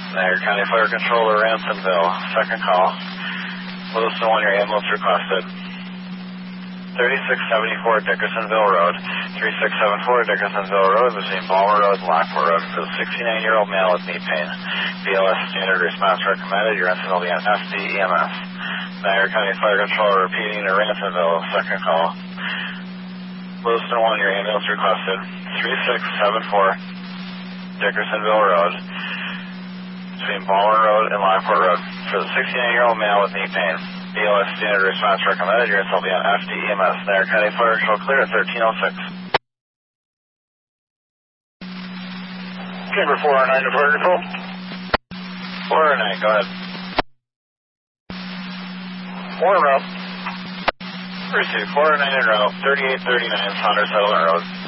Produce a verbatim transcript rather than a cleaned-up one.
Niagara County Fire Controller, Ransomville, second call. Lewiston one, your ambulance requested. thirty-six seventy-four Dickersonville Road, thirty-six seventy-four Dickersonville Road between Balmer Road and Lockport Road for the sixty-nine-year-old male with knee pain. B L S standard response recommended. Your incident will be on F D E M S. Niagara County Fire Controller repeating to Ransomville, second call. Lewiston one, your ambulance requested. thirty-six seventy-four Dickersonville Road between Balmer Road and Lockport Road for the sixty-nine-year-old male with knee pain. B L S standard response recommended. Your incident will be on F D E M S. Niagara County Fire Control clear at thirteen oh six. Chamber four oh nine to Fire Control. four oh nine, go ahead. Four route. Receive four oh nine in route, thirty-eight thirty-nine Saunders Settlement Road.